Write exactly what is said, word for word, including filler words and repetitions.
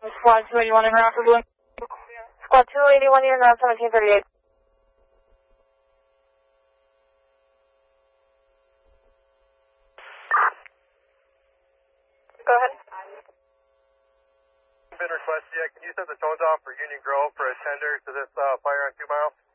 Squad two eighty-one in route for Blue. Squad two eighty-one in route seventeen thirty-eight. Go ahead. Been request, yeah, can you set the tones off for Union Grove for a tender to this uh, fire on two mile?